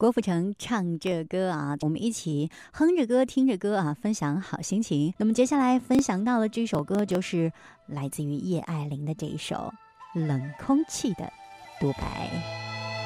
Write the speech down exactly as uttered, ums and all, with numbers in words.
郭富城唱着歌啊，我们一起哼着歌听着歌啊，分享好心情。那么接下来分享到的这首歌就是来自于叶爱玲的这一首《冷空气的独白》。